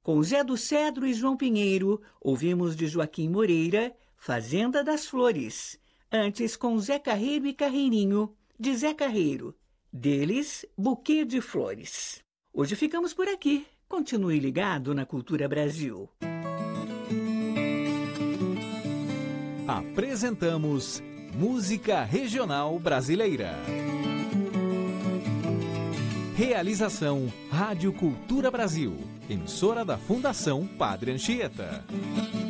Com Zé do Cedro e João Pinheiro, ouvimos de Joaquim Moreira, Fazenda das Flores. Antes, com Zé Carreiro e Carreirinho, de Zé Carreiro. Deles, Buquê de Flores. Hoje ficamos por aqui. Continue ligado na Cultura Brasil. Apresentamos Música Regional Brasileira. Realização Rádio Cultura Brasil, emissora da Fundação Padre Anchieta.